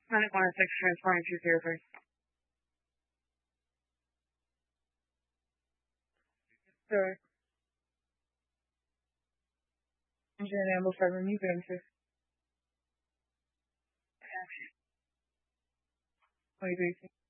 Medic 106 transferring 203. Sir. Engine ambulance driver, new benefit. 23.